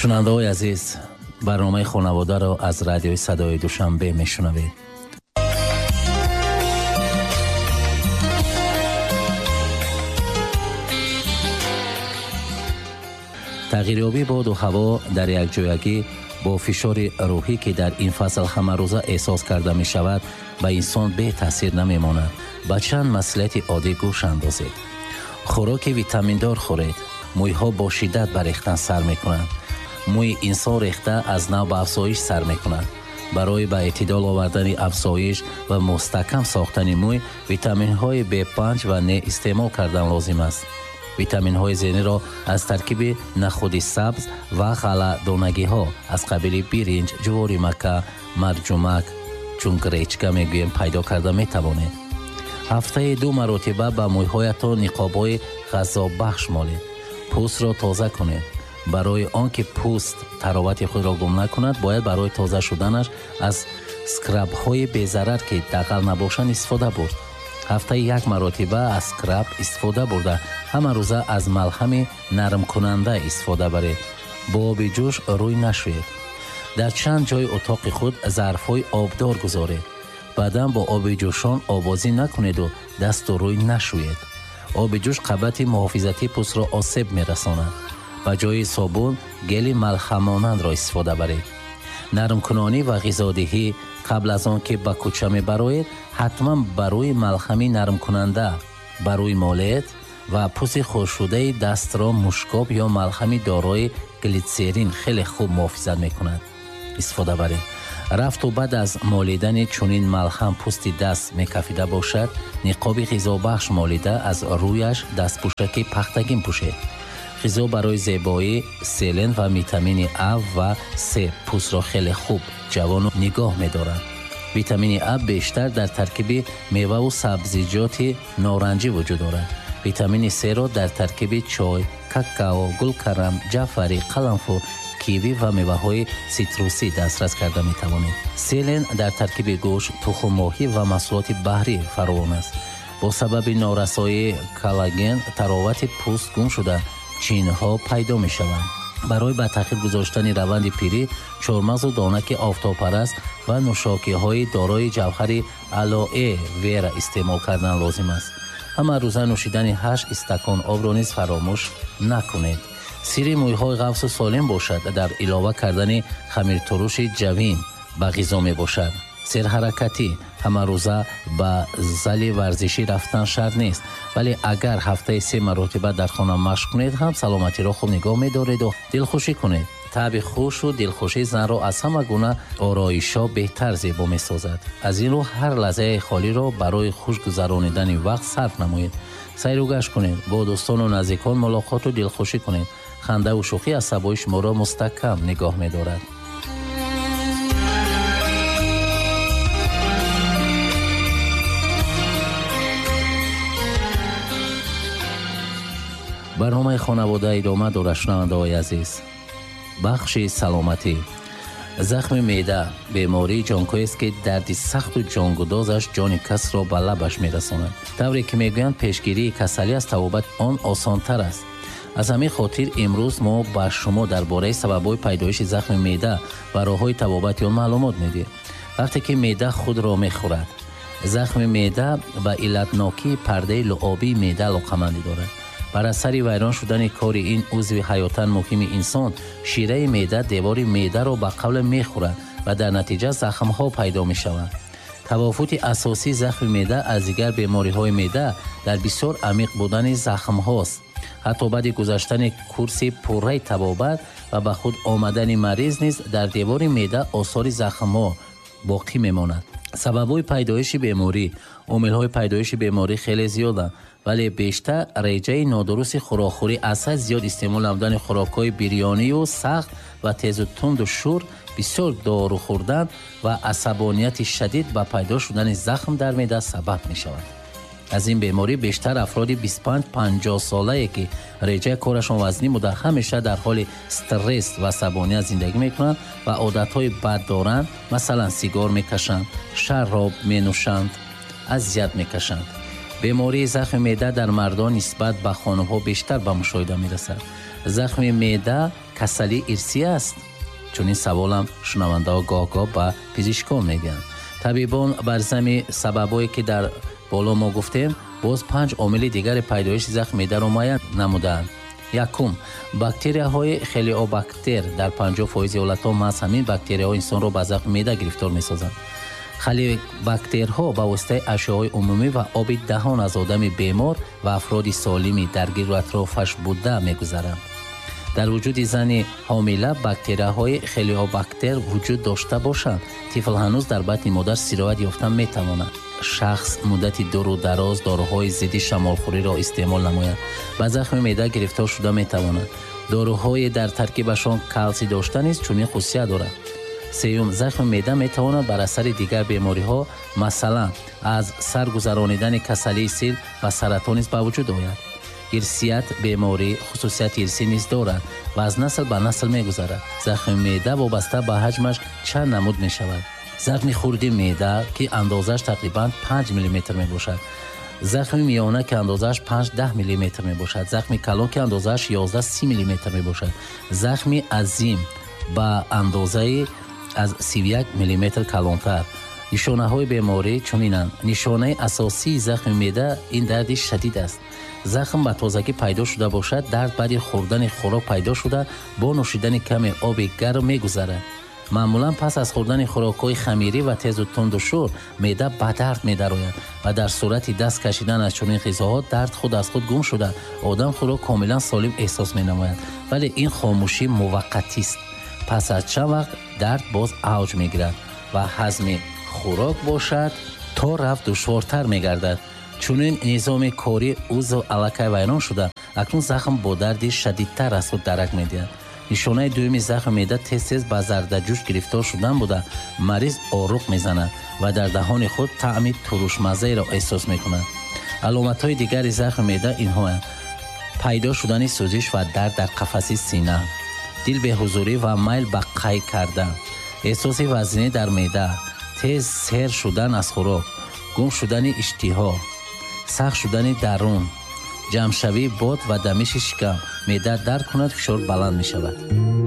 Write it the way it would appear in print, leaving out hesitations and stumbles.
шунавандаҳои азиз, барномаи хонаводаро аз радиои садои душанбе мешунавед. тағйирёбӣ боду ҳаво дар якҷоягӣ бо фишори рӯҳӣ ки дар ин фасл ҳамарӯза эҳсос карда мешавад ба инсон бетаъсир намемонад. ба чанд маслиҳати оддӣ гӯш андозед. хӯроки витаминдор хӯред. мӯйҳо бо шиддат ба рехтан сар мекунанд. мӯи инсон рехта аз нав ба афзоиш сар мекунад. барои ба эътидол овардани афзоиш ва мустаҳкам сохтани мӯй витаминҳои B5 ва N истеъмол кардан лозим аст. витаминҳои зениро аз таркиби нахуди сабз ва ғалладонагиҳо аз қабили биринҷ, ҷувори мака, марҷумак, чун гречка мегӯем пайдо карда метавонед. ҳафтаи 2 маротиба ба мӯйҳоятон ниқобҳои ғазобахш молед. пӯстро тоза кунед. барои он ки пӯст таровати худро гум накунад, бояд барои тоза шуданаш аз скрабҳои безарар ки дағал набошанд истифода бурд. ҳафтаи 1 маротиба аз скраб истифода бурда ҳама рӯза аз малҳами нармкунанда истифода баред. бо оби ҷӯш рӯй нашӯед. дар чанд ҷои утоқи худ зарфҳои обдор гузоред. баъдан бо оби ҷӯшон овозӣ накунеду дасту рӯй нашӯед. оби ҷӯш қабати муҳофизати пӯстро осеб мерасонад. ба ҷои собун гели малҳамонандро истифода баред. нармкунонӣ ва ғизодиҳӣ қабл аз он ки ба кӯча мебароед, ҳатман ба рӯи малҳами нармкунанда ба рӯй молед ва пӯсти хушкшудаи дастро мушкоб ё малҳами дорои глитсерин хеле хуб муҳофизат мекунад. истифода баред. рафту баъд аз молидани чунин малҳам пӯсти даст мекафида бошад, ниқоби ғизобахш молида аз рӯяш дастпӯшаки пахтагин пӯшед. ғизо барои зебоӣ селен ва витамини А ва С пӯстро хеле хуб ҷавону нигоҳ медорад. витамини А бештар дар таркиби меваву сабзиҷоти норанҷӣ вуҷуд дорад. витамини С-ро дар таркиби чой, какао, гулкарам, ҷаъфарӣ, қаламфур, киви ва меваҳои ситрусӣ дастрас карда метавонед. селен дар таркиби гӯшт, тухммоҳӣ ва маҳсулоти баҳрӣ фаровон аст. бо сабаби норасоии коллаген таровати пӯст гум шуда чинҳо пайдо мешаванд. барои ба таъхир гузоштани раванди пирӣ, чормағзу донаки офтобпараст ва нӯшокиҳои дорои ҷавҳари алоэ вера истеъмол кардан лозим аст. ҳама рӯза нӯшидани 8 истакон обро низ фаромӯш накунед. сирри мӯйҳои ғафсу солим бошад дар илова кардани хамиртуруши ҷавин ба ғизо мебошад. серҳаракатӣ ҳама рӯза ба зали варзишӣ рафтан шарт нест, вале агар ҳафтаи 3 маротиба дар хона машқ кунед, ҳам саломатиро хуб нигоҳ медореду дилхушӣ кунед. таъби хушу дилхушӣ занро аз ҳама гуна ороишо беҳтар зебо месозад. аз ин рӯ ҳар лаҳзаи холиро барои хуш гузаронидани вақт сарф намоед. сайру гашт кунед, бо дӯстону наздикон мулоқоту дилхушӣ кунед. хандаву шӯхӣ асабои шуморо мустаҳкам нигоҳ медорад. барномаи хонавода идома дорад. шунавандаҳои азиз, бахши саломатӣ. захми меъда бемории ҷонкоест ки дарди сахту ҷонгудозаш ҷони касро ба лабаш мерасонад. тавре ки мегӯянд пешгирии касалӣ аз табобати он осонтар аст. аз ҳамин хотир имрӯз мо ба шумо дар бораи сабабҳои пайдоиши захми меъда ва роҳҳои табобати он маълумот медиҳем. вақте ки меъда худро мехӯрад, захми меъда ба иллатнокии пардаи луъобии меъда алоқамандӣ дорад. бар асари вайрон шудани кори ин узви ҳаётан муҳими инсон, шираи меъда девори меъдаро ба қавле мехӯрад ва дар натиҷа захмҳо пайдо мешаванд. тавофути асосии захми меъда аз дигар бемориҳои меъда дар бисёр амиқ будани захмҳост. ҳатто баъди гузаштани курси пурраи табобат ва ба худ омадани мариз низ дар девори меъда осори захмҳо боқӣ мемонад. сабабҳои пайдоиши беморӣ. омилҳои пайдоиши беморӣ хеле зиёданд, вале бештар реҷаи нодурусти хӯрокхӯрӣ, асад зиёд истеъмол намудани хӯрокҳои бирёнию сахт ва тезу тунду шур, бисёр дору хӯрдан ва асабонияти шадид ба пайдо шудани захм дар меъда сабаб мешавад. аз ин беморӣ бештар афроди 25-50 солае ки реҷаи корашон вазнин буда, ҳамеша дар ҳоли стресс ва асабоният зиндагӣ мекунанд ва одатҳои бад доранд. масалан сигор мекашанд, шароб менӯшанд, азият мекашанд. бемории захми меъда дар мардон нисбат ба хонумҳо бештар ба мушоҳида мерасад. захми меъда касалӣ ирсӣ аст? чунин саволам шунавандаҳо гоҳ-гоҳ ба пизишкон мегӯянд. табибон бар зами сабабое ки дар боло мо гуфтем боз 5 омили дигари пайдоиши захми меъдаро муайян намуданд. якум, бактерияҳои хелиобактер дар 50% ҳолатҳо маҳз ҳамин бактерияҳо инсонро ба захми меъда гирифтор месозанд. хелиобактерҳо ба воситаи ашёҳои умумӣ ва оби даҳон аз одами бемор ва афроди солими дар гирду атрофаш буда мегузаранд. дар вуҷуди зани ҳомила бактерияҳои хелиобактер вуҷуд дошта бошанд, тифл ҳанӯз дар батни модар сироят ёфта метавонад. шахс муддати дуру дароз дороҳои зидди шамолхӯриро истеъмол намояд, ба захми меъда гирифтор шуда метавонад. доруҳое дар таркибашон калсий дошта низ чунин хусусият дорад. сеюм, захми меъда метавонад бар асари дигар бемориҳо, масалан аз сар гузаронидани касалии сил ва саратон низ ба вуҷуд ояд. ирсият беморӣ хусусияти ирсӣ низ дорад ва аз насл ба насл мегузарад. захми меъда вобаста ба ҳаҷмаш чанд намуд мешавад. захми хурди меъда ки андозаш тақрибан 5 мм мебошад, захми миёна ки андозаш 5-10 мм мебошад, захми калон ки андозаш 11-30 мм мебошад, захми азим ба андозаи аз 31 мм калонтар. нишонаҳои беморӣ чунинанд. нишонаи асосии захми меъда ин дарди шадид аст. захм ба тозагӣ пайдо шуда бошад, дард баъди хӯрдани хӯрок пайдо шуда бо нӯшидани каме оби гарм мегузарад. маъмулан пас аз хӯрдани хӯрокҳои хамирӣ ва тезу тунду шӯр меъда ба дард медарояд ва дар сурати даст кашидан аз чунин ғизоҳо дард худ аз худ гум шуда одам худро комилан солим эҳсос менамояд. вале ин хомӯшӣ муваққатист. пас аз чанд вақт дард боз авҷ мегирад ва ҳазми хӯрок бошад то рафт душвортар мегардад. чунин низоми кори узв аллакай вайрон шуда акнун захм бо дарди шадидтар аз худ дарак медиҳад. нишонаи дуюми захми меъда тез-тез ба зардаҷӯш гирифтор шудан буда мариз оруқ мезанад ва дар даҳони худ таъми турушмаззаеро эҳсос мекунад. аломатҳои дигари захми меъда инҳоянд: пайдо шудани сӯзиш ва дард дар қафаси сина, дилбеҳузурӣ ва майл ба қай кардан, эҳсоси вазнинӣ дар меъда, тез сер шудан аз хӯрок, гум шудани иштиҳо, сахт шудани дарун, ҷамъшавии бод ва дамиши шикам. меъда дард кунад, фишор баланд мешавад.